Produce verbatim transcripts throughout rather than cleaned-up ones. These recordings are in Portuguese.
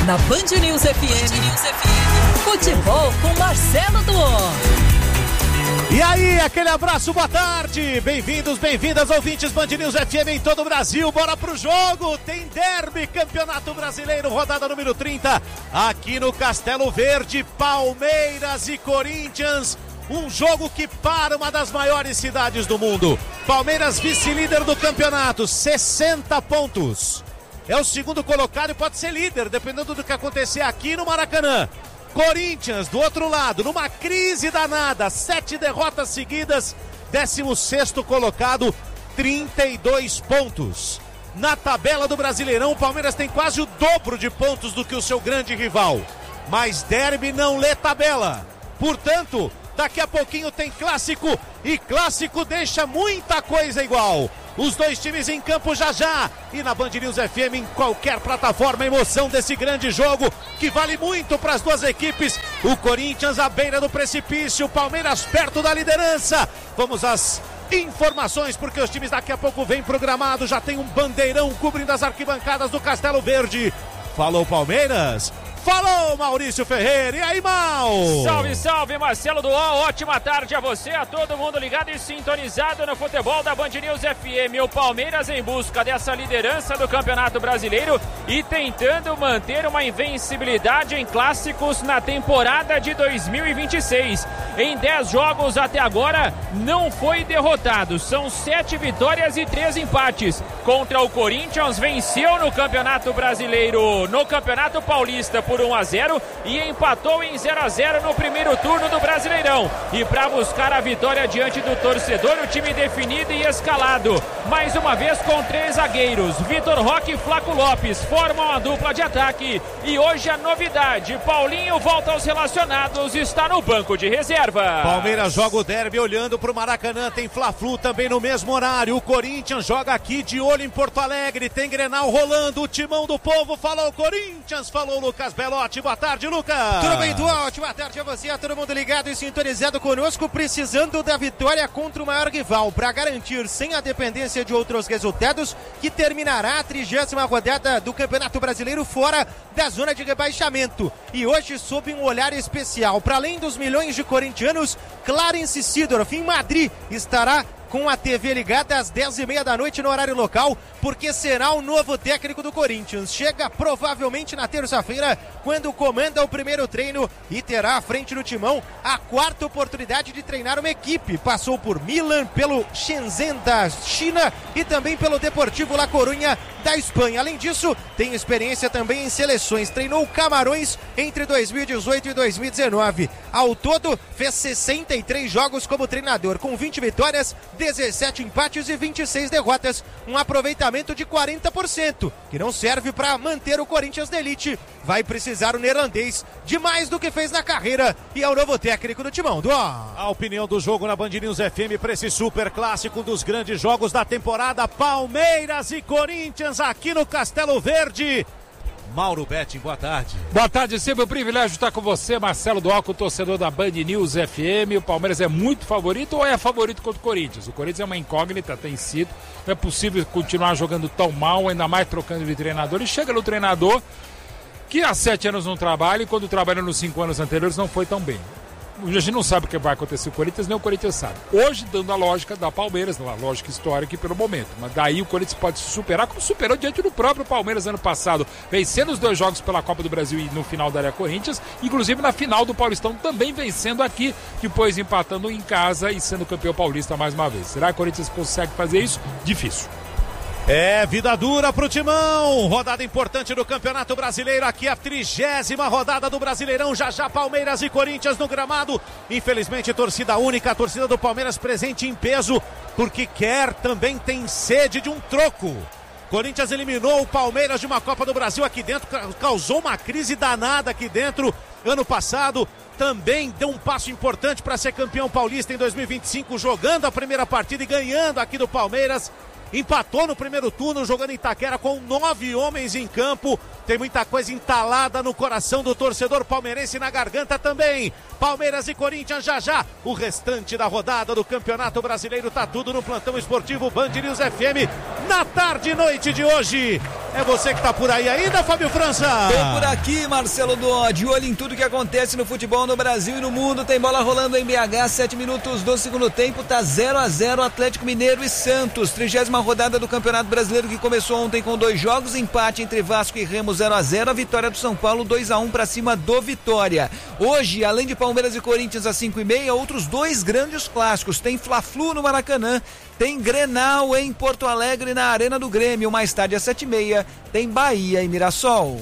Na Band News F M, Band News F M. Futebol com Marcelo Duó. E aí, aquele abraço, boa tarde, bem-vindos, bem-vindas, ouvintes Band News F M em todo o Brasil, bora pro jogo, tem derby, Campeonato Brasileiro, rodada número trinta, aqui no Castelo Verde, Palmeiras e Corinthians, um jogo que para uma das maiores cidades do mundo, Palmeiras vice-líder do campeonato, sessenta pontos, é o segundo colocado e pode ser líder, dependendo do que acontecer aqui no Maracanã. Corinthians, do outro lado, numa crise danada, sete derrotas seguidas, décimo sexto colocado, trinta e dois pontos. Na tabela do Brasileirão, o Palmeiras tem quase o dobro de pontos do que o seu grande rival. Mas derby não lê tabela. Portanto, daqui a pouquinho tem clássico, e clássico deixa muita coisa igual. Os dois times em campo já já, e na Band News F M em qualquer plataforma, a emoção desse grande jogo que vale muito para as duas equipes. O Corinthians à beira do precipício, o Palmeiras perto da liderança. Vamos às informações, porque os times daqui a pouco vêm programados, já tem um bandeirão cobrindo as arquibancadas do Castelo Verde. Falou Palmeiras? Falou Maurício Ferreira, e aí Mal? Salve, salve Marcelo Duó, ótima tarde a você, a todo mundo ligado e sintonizado no futebol da Band News F M. O Palmeiras em busca dessa liderança do Campeonato Brasileiro e tentando manter uma invencibilidade em clássicos na temporada de dois mil e vinte e seis. Em dez jogos até agora não foi derrotado, são sete vitórias e três empates. Contra o Corinthians venceu no Campeonato Brasileiro, no Campeonato Paulista por um a zero e empatou em zero a zero no primeiro turno do Brasileirão. E para buscar a vitória diante do torcedor, o time definido e escalado. Mais uma vez com três zagueiros, Vitor Roque e Flaco Lopes formam a dupla de ataque. E hoje a novidade, Paulinho volta aos relacionados, está no banco de reserva. Palmeiras joga o derby olhando para o Maracanã, tem Fla-Flu também no mesmo horário. O Corinthians joga aqui de olho em Porto Alegre, tem Grenal rolando, o timão do povo, falou Corinthians, falou Lucas Belotti, boa tarde, Lucas. Tudo bem, Dual? Ótima tarde a você, a todo mundo ligado e sintonizado conosco, precisando da vitória contra o maior rival, para garantir, sem a dependência de outros resultados, que terminará a trigésima rodada do Campeonato Brasileiro fora da zona de rebaixamento. E hoje, sob um olhar especial, para além dos milhões de corintianos, Clarence Seedorf, em Madrid, estará com a T V ligada às dez e meia da noite no horário local, porque será o novo técnico do Corinthians. Chega provavelmente na terça-feira, quando comanda o primeiro treino e terá à frente do timão a quarta oportunidade de treinar uma equipe. Passou por Milan, pelo Shenzhen da China e também pelo Deportivo La Coruña da Espanha. Além disso, tem experiência também em seleções. Treinou Camarões entre dois mil e dezoito e dois mil e dezenove. Ao todo, fez sessenta e três jogos como treinador, com vinte vitórias, dezessete empates e vinte e seis derrotas, um aproveitamento de quarenta por cento, que não serve para manter o Corinthians na elite. Vai precisar o neerlandês de mais do que fez na carreira e é o novo técnico do timão. Do A opinião do jogo na Band News F M para esse super clássico dos grandes jogos da temporada, Palmeiras e Corinthians aqui no Castelo Verde. Mauro Betting, boa tarde. Boa tarde, sempre um privilégio estar com você, Marcelo Dualco, torcedor da Band News F M. O Palmeiras é muito favorito ou é favorito contra o Corinthians? O Corinthians é uma incógnita, tem sido. Não é possível continuar jogando tão mal, ainda mais trocando de treinador. E chega no treinador que há sete anos não trabalha e quando trabalhou nos cinco anos anteriores não foi tão bem. A gente não sabe o que vai acontecer com o Corinthians, nem o Corinthians sabe. Hoje, dando a lógica da Palmeiras, a lógica histórica e pelo momento. Mas daí o Corinthians pode se superar, como superou diante do próprio Palmeiras ano passado, vencendo os dois jogos pela Copa do Brasil e no final da área Corinthians, inclusive na final do Paulistão também vencendo aqui, depois empatando em casa e sendo campeão paulista mais uma vez. Será que o Corinthians consegue fazer isso? Difícil. É vida dura pro timão, rodada importante do Campeonato Brasileiro, aqui a trigésima rodada do Brasileirão, já já Palmeiras e Corinthians no gramado, infelizmente torcida única, a torcida do Palmeiras presente em peso, porque quer, também tem sede de um troco. Corinthians eliminou o Palmeiras de uma Copa do Brasil aqui dentro, causou uma crise danada aqui dentro, ano passado, também deu um passo importante para ser campeão paulista em dois mil e vinte e cinco, jogando a primeira partida e ganhando aqui do Palmeiras. Empatou no primeiro turno, jogando em Itaquera com nove homens em campo. Tem muita coisa entalada no coração do torcedor palmeirense e na garganta também. Palmeiras e Corinthians já já. O restante da rodada do Campeonato Brasileiro tá tudo no plantão esportivo Band News F M na tarde e noite de hoje. É você que tá por aí ainda, Fábio França? Tô por aqui, Marcelo Dó, de olho em tudo que acontece no futebol no Brasil e no mundo. Tem bola rolando em B H, sete minutos do segundo tempo, tá zero a zero Atlético Mineiro e Santos. Trigésima rodada do Campeonato Brasileiro, que começou ontem com dois jogos, empate entre Vasco e Remo zero a zero, a vitória do São Paulo dois a um pra cima do Vitória. Hoje, além de Palmeiras e Corinthians às cinco e meia, outros dois grandes clássicos. Tem Fla-Flu no Maracanã, tem Grenal em Porto Alegre na Arena do Grêmio, mais tarde às sete e meia, tem Bahia e Mirassol.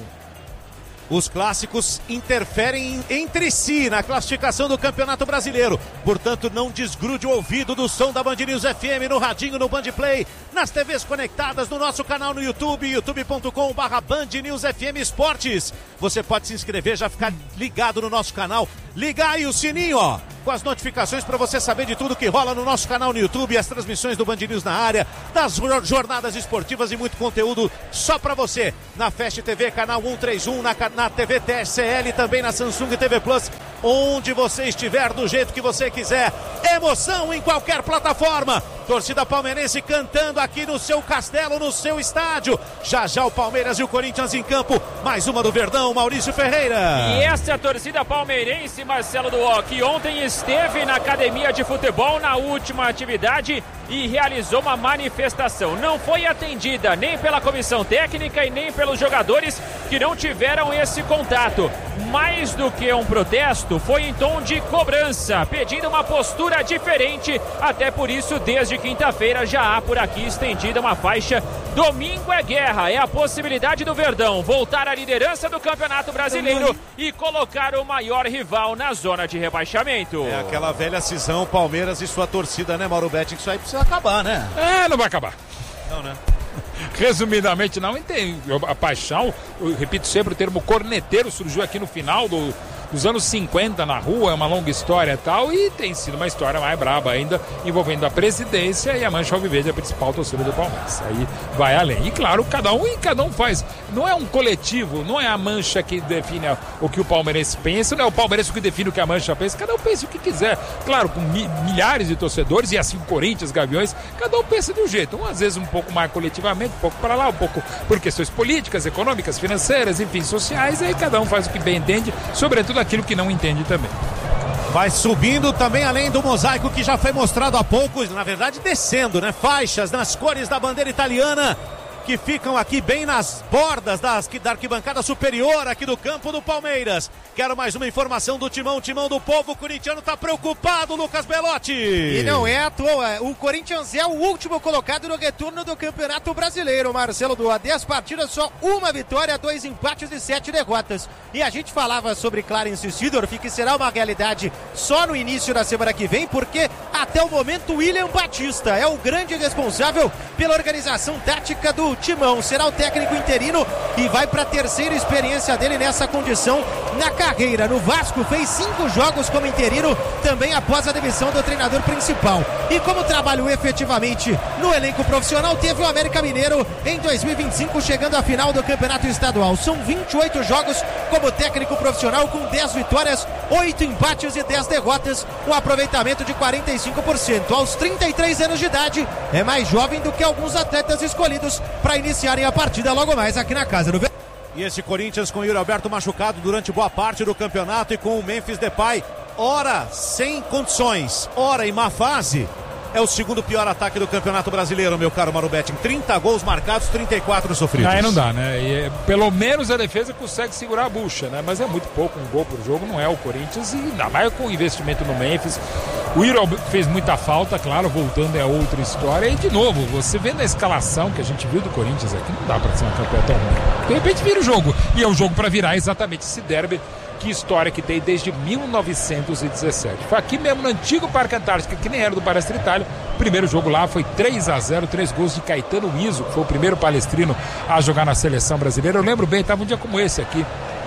Os clássicos interferem entre si na classificação do Campeonato Brasileiro. Portanto, não desgrude o ouvido do som da Band News F M no radinho, no Band Play, nas T Vs conectadas, no nosso canal no YouTube, youtube ponto com barra Band News F M Esportes. Você pode se inscrever, já ficar ligado no nosso canal. Liga aí o sininho, ó, com as notificações para você saber de tudo que rola no nosso canal no YouTube, as transmissões do Band News na área, das jornadas esportivas e muito conteúdo só para você. Na Fast T V, canal cento e trinta e um, na, na T V T S L, também na Samsung T V Plus, onde você estiver, do jeito que você quiser. Emoção em qualquer plataforma. Torcida palmeirense cantando aqui no seu castelo, no seu estádio. Já já o Palmeiras e o Corinthians em campo. Mais uma do Verdão, Maurício Ferreira. E essa é a torcida palmeirense, Marcelo Duó, que ontem esteve na academia de futebol na última atividade e realizou uma manifestação. Não foi atendida nem pela comissão técnica e nem pelos jogadores que não tiveram esse contato. Mais do que um protesto, foi em tom de cobrança, pedindo uma postura diferente. Até por isso, desde quinta-feira já há por aqui estendida uma faixa. Domingo é guerra, é a possibilidade do Verdão voltar à liderança do Campeonato Brasileiro e colocar o maior rival na zona de rebaixamento. É aquela velha cisão, Palmeiras e sua torcida, né, Mauro Betting? Isso aí precisa acabar, né? É, não vai acabar. Não, né? Resumidamente, não entendo. A paixão, eu repito sempre, o termo corneteiro surgiu aqui no final do, dos anos cinquenta na rua, é uma longa história e tal, e tem sido uma história mais braba ainda, envolvendo a presidência e a Mancha Alviverde, a principal torcida do Palmeiras. Aí vai além. E claro, cada um e cada um faz. Não é um coletivo, não é a Mancha que define o que o palmeirense pensa, não é o palmeirense que define o que a Mancha pensa, cada um pensa o que quiser. Claro, com mi- milhares de torcedores, e assim Corinthians, Gaviões, cada um pensa de um jeito. Um às vezes um pouco mais coletivamente, um pouco para lá, um pouco por questões políticas, econômicas, financeiras, enfim, sociais, aí cada um faz o que bem entende, sobretudo aquilo que não entende também. Vai subindo também, além do mosaico que já foi mostrado há pouco, na verdade descendo, né? Faixas nas cores da bandeira italiana, que ficam aqui bem nas bordas das, da arquibancada superior aqui do campo do Palmeiras. Quero mais uma informação do Timão, Timão do povo, o corintiano tá preocupado, Lucas Belotti. E não é à toa, o Corinthians é o último colocado no retorno do Campeonato Brasileiro, Marcelo Duá. dez partidas, só uma vitória, dois empates e sete derrotas. E a gente falava sobre Clarence Seedorf, que será uma realidade só no início da semana que vem, porque até o momento o William Batista é o grande responsável pela organização tática do Timão. Será o técnico interino e vai para a terceira experiência dele nessa condição na carreira. No Vasco fez cinco jogos como interino, também após a demissão do treinador principal. E como trabalhou efetivamente no elenco profissional, teve o América Mineiro em dois mil e vinte e cinco, chegando à final do Campeonato Estadual. São vinte e oito jogos como técnico profissional, com dez vitórias, oito empates e dez derrotas, um aproveitamento de quarenta e cinco por cento. Aos trinta e três anos de idade, é mais jovem do que alguns atletas escolhidos para iniciarem a partida logo mais aqui na casa do Verdão. E esse Corinthians com o Yuri Alberto machucado durante boa parte do campeonato e com o Memphis Depay, ora sem condições, ora em má fase, é o segundo pior ataque do Campeonato Brasileiro, meu caro Mauro Betting. trinta gols marcados, trinta e quatro sofridos. Aí não dá, né? E, é, pelo menos a defesa consegue segurar a bucha, né? Mas é muito pouco, um gol por jogo, não é o Corinthians, e ainda mais com o investimento no Memphis. O Yuri fez muita falta, claro, voltando é outra história. E de novo, você vendo a escalação que a gente viu do Corinthians aqui, não dá pra ser um campeão tão ruim. De repente vira o jogo, e é o jogo pra virar exatamente esse derby. Que história que tem desde mil novecentos e dezessete. Foi aqui mesmo no antigo Parque Antártica, que nem era do Palestra Itália. O primeiro jogo lá foi três a zero, três gols de Caetano Izzo, que foi o primeiro palestrino a jogar na seleção brasileira. Eu lembro bem, estava um dia como esse aqui.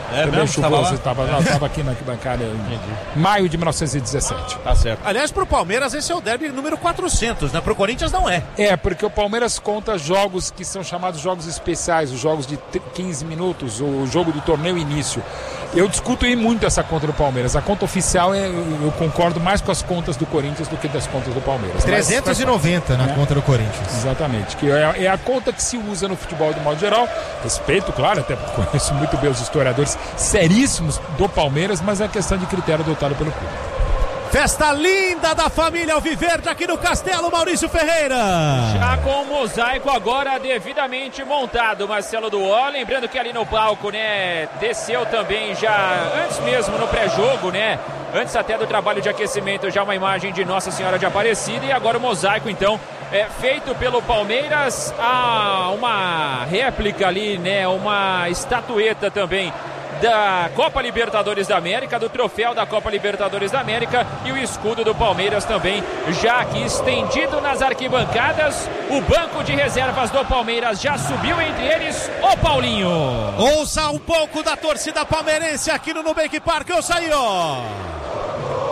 É também mesmo? Chuvoso. Estava lá? Estava aqui na arquibancada em maio de mil novecentos e dezessete. Tá certo. Aliás, pro Palmeiras esse é o derby número quatrocentos, né? Pro Corinthians não é. É, porque o Palmeiras conta jogos que são chamados jogos especiais, os jogos de quinze minutos, o jogo do torneio início. Eu discuto muito essa conta do Palmeiras. A conta oficial, é, eu concordo mais com as contas do Corinthians do que das contas do Palmeiras. trezentos e noventa na é. conta do Corinthians. Exatamente, que é, é a conta que se usa no futebol de modo geral. Respeito, claro, até porque conheço muito bem os historiadores seríssimos do Palmeiras, mas é questão de critério adotado pelo clube. Festa linda da família Alviverde aqui no Castelo, Maurício Ferreira. Já com o mosaico agora devidamente montado, Marcelo Duó. Lembrando que ali no palco, né, desceu também já antes mesmo no pré-jogo, né, antes até do trabalho de aquecimento, já uma imagem de Nossa Senhora de Aparecida. E agora o mosaico, então, é feito pelo Palmeiras. Há uma réplica ali, né, uma estatueta também da Copa Libertadores da América, do troféu da Copa Libertadores da América, e o escudo do Palmeiras também já aqui estendido nas arquibancadas. O banco de reservas do Palmeiras já subiu, entre eles o Paulinho. Ouça um pouco da torcida palmeirense aqui no Nubank Park. Ouça aí, ó.